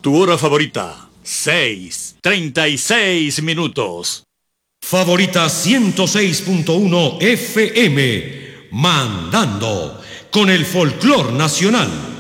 Tu hora favorita, 6:36 minutos. Favorita 106.1 FM, mandando con el folclor nacional.